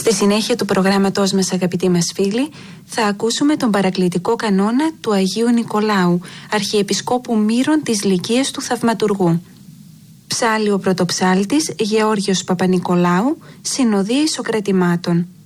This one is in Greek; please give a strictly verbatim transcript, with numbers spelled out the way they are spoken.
Στη συνέχεια του προγράμματός μας, αγαπητοί μας φίλοι, θα ακούσουμε τον παρακλητικό κανόνα του Αγίου Νικολάου, Αρχιεπισκόπου Μύρων της Λυκείας του Θαυματουργού. Ψάλλει ο πρωτοψάλτης Γεώργιος Παπανικολάου, συνοδεία Ισοκρατημάτων.